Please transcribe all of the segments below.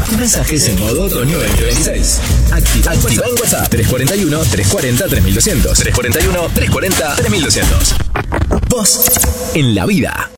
Mensajes en modo Otoño 2026. Activa en WhatsApp 341-340-3200. 341-340-3200. Vos en la vida.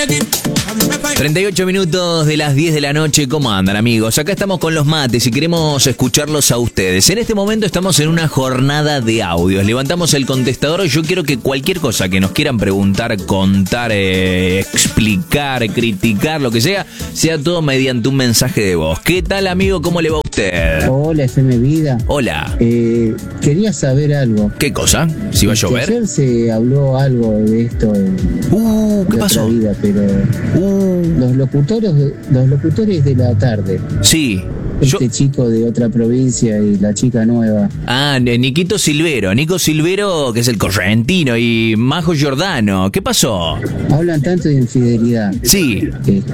38 minutos de las 10 de la noche. ¿Cómo andan, amigos? Acá estamos con los mates y queremos escucharlos a ustedes. En este momento estamos en una jornada de audios. Levantamos el contestador y yo quiero que cualquier cosa que nos quieran preguntar, contar, explicar, criticar, lo que sea todo mediante un mensaje de voz. ¿Qué tal, amigo? ¿Cómo le va a usted? Hola, FM Vida. Hola. Quería saber algo. ¿Qué cosa? ¿Si va a llover? Ayer se habló algo de esto ¿qué pasó? Vida, pero los locutores de la tarde. Sí. Chico de otra provincia y la chica nueva. Nico Silvero, que es el correntino, y Majo Giordano. ¿Qué pasó? Hablan tanto de infidelidad. Sí.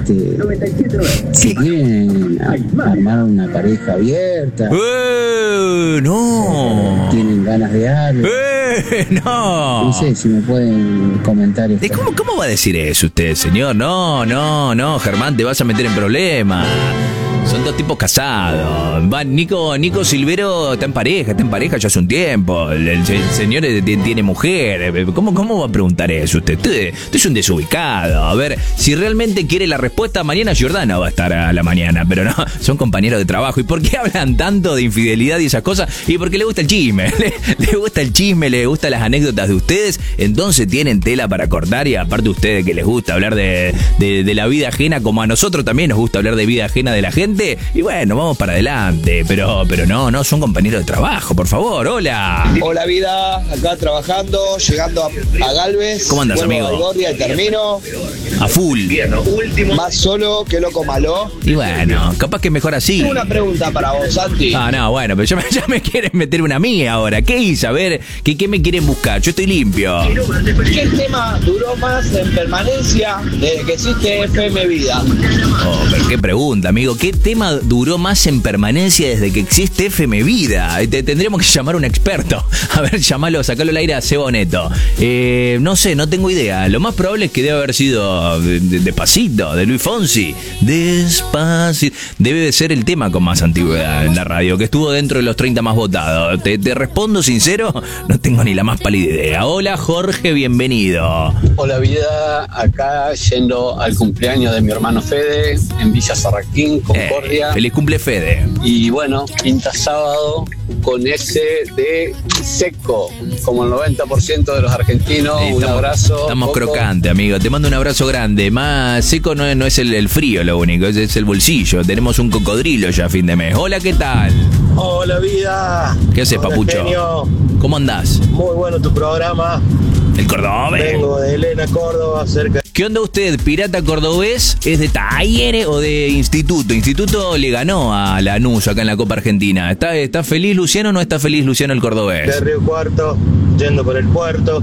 Si quieren armar una pareja abierta. No. Tienen ganas de algo. No. No sé si me pueden comentar esto. ¿Cómo va a decir eso usted, señor? No, Germán, te vas a meter en problemas. Son dos tipos casados. Nico Silvero está en pareja ya hace un tiempo. El señor tiene mujer. ¿Cómo va a preguntar eso usted? Usted es un desubicado. A ver, si realmente quiere la respuesta, mañana Giordano va a estar a la mañana. Pero no, son compañeros de trabajo. ¿Y por qué hablan tanto de infidelidad y esas cosas? Y porque le gusta el chisme. Le gusta el chisme, le gustan las anécdotas de ustedes. Entonces tienen tela para cortar. Y aparte ustedes que les gusta hablar de la vida ajena, como a nosotros también nos gusta hablar de vida ajena de la gente. Y bueno, vamos para adelante. Pero no, son compañeros de trabajo, por favor. Hola. Hola, vida. Acá trabajando, llegando a Galvez. ¿Cómo andas, amigo? A Gorria y termino. A full. Más solo que loco malo. Y bueno, capaz que mejor así. Tengo una pregunta para vos, Santi. No, bueno, pero ya me quieren meter una mía ahora. ¿Qué hice? A ver, ¿qué me quieren buscar? Yo estoy limpio. ¿Qué tema duró más en permanencia desde que existe FM Vida? Pero qué pregunta, amigo. ¿Qué tema duró más en permanencia desde que existe FM Vida? Tendríamos que llamar a un experto. A ver, sacalo al aire a Seba Neto. No sé, no tengo idea. Lo más probable es que debe haber sido Despacito, de Luis Fonsi. Despacito. Debe de ser el tema con más antigüedad en la radio, que estuvo dentro de los 30 más votados. Te respondo sincero, no tengo ni la más pálida idea. Hola, Jorge, bienvenido. Hola, vida. Acá yendo al cumpleaños de mi hermano Fede en Villa Sarraquín, Concordia. Feliz cumple, Fede. Y bueno, pinta sábado con ese de seco, como el 90% de los argentinos. Un abrazo. Estamos crocantes, amigo. Te mando un abrazo grande. Más seco no es el frío lo único, es el bolsillo. Tenemos un cocodrilo ya a fin de mes. Hola, ¿qué tal? Hola, vida. ¿Qué haces, papucho? Genio. ¿Cómo andás? Muy bueno tu programa. El cordobés. Vengo de Elena, Córdoba, cerca. ¿Qué onda usted? ¿Pirata cordobés? ¿Es de Talleres o de Instituto? Instituto le ganó a Lanús acá en la Copa Argentina. ¿Está feliz Luciano o no está feliz Luciano el cordobés? De Río Cuarto, yendo por el puerto.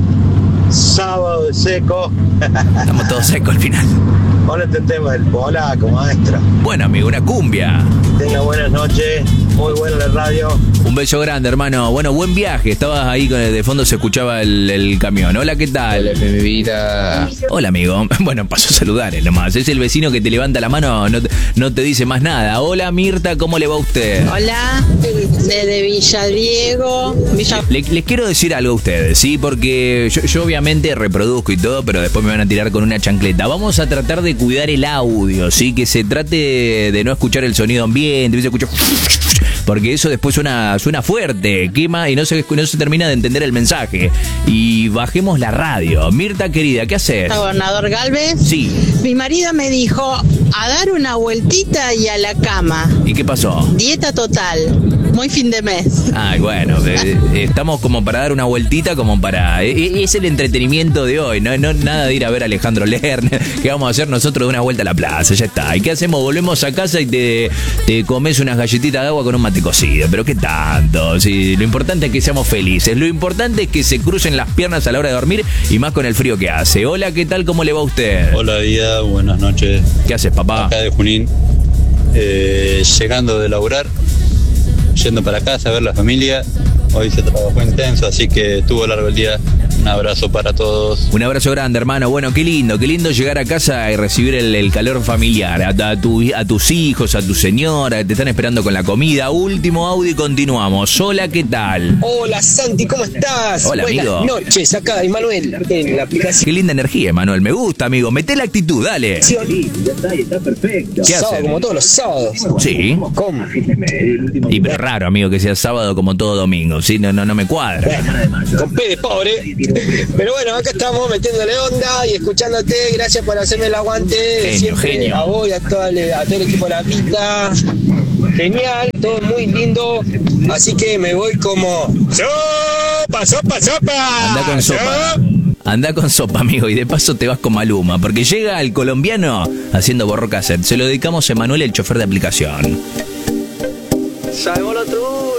Sábado de seco. Estamos todos secos al final. Ponete el tema del polaco, maestro. Bueno, amigo, una cumbia. Tenga buenas noches. Muy buena la radio. Un beso grande, hermano. Bueno, buen viaje. Estabas ahí, de fondo se escuchaba el camión. Hola, ¿qué tal? Hola, mi vida. Hola, amigo. Bueno, pasó a saludar nomás. Es el vecino que te levanta la mano, no te dice más nada. Hola, Mirta, ¿cómo le va a usted? Hola, desde Villa Diego. Les quiero decir algo a ustedes, ¿sí? Porque yo obviamente reproduzco y todo, pero después me van a tirar con una chancleta. Vamos a tratar de cuidar el audio, ¿sí? Que se trate de no escuchar el sonido ambiente, se escucha... Porque eso después suena fuerte, quema y no se termina de entender el mensaje. Y bajemos la radio. Mirta, querida, ¿qué haces? Gobernador Galvez. Sí. Mi marido me dijo a dar una vueltita y a la cama. ¿Y qué pasó? Dieta total. Muy fin de mes. Ay, bueno, estamos como para dar una vueltita, como para... Es el entretenimiento de hoy, no nada de ir a ver a Alejandro Lerner, que vamos a hacer nosotros de una vuelta a la plaza, ya está. ¿Y qué hacemos? Volvemos a casa y te comes unas galletitas de agua con un mate cocido, pero ¿qué tanto? Sí, lo importante es que seamos felices, lo importante es que se crucen las piernas a la hora de dormir y más con el frío que hace. Hola, ¿qué tal? ¿Cómo le va a usted? Hola, vida, buenas noches. ¿Qué haces, papá? Acá de Junín, llegando de laburar, yendo para casa a ver la familia. Hoy se trabajó intenso, así que estuvo largo el día. Un abrazo para todos. Un abrazo grande, hermano. Bueno, qué lindo llegar a casa y recibir el calor familiar. A tus hijos, a tu señora, que te están esperando con la comida. Último audio y continuamos. Hola, ¿qué tal? Hola, Santi, ¿cómo estás? Hola, amigo. Buenas noches, acá Emanuel, en la aplicación. Qué linda energía, Emanuel. Me gusta, amigo. Mete la actitud, dale. Sí, está perfecto. ¿Qué sábado, hacen? como todos los sábados. Sí. ¿Cómo? Y pero raro, amigo, que sea sábado como todo domingo. Sí, no me cuadra. Con P de pobre. Pero bueno, acá estamos metiéndole onda y escuchándote. Gracias por hacerme el aguante. Genio. A vos y a todo el equipo de la pista. Genial, todo muy lindo. Así que me voy como sopa. Anda con sopa, amigo, y de paso te vas con Maluma, porque llega el colombiano haciendo borro cassette. Se lo dedicamos a Emanuel, el chofer de aplicación. Salvo lo tuyo.